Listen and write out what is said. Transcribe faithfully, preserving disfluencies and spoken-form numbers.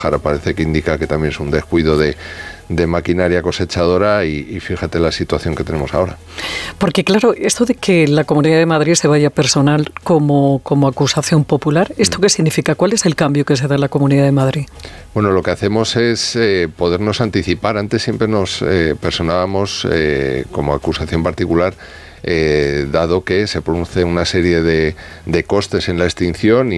Parece que indica que también es un descuido de, de maquinaria cosechadora y, y fíjate la situación que tenemos ahora. Porque claro, esto de que la Comunidad de Madrid se vaya personal como, como acusación popular, ¿esto qué significa? ¿Cuál es el cambio que se da en la Comunidad de Madrid? Bueno, lo que hacemos es eh, podernos anticipar. Antes siempre nos eh, personábamos eh, como acusación particular, eh, dado que se produce una serie de, de costes en la extinción y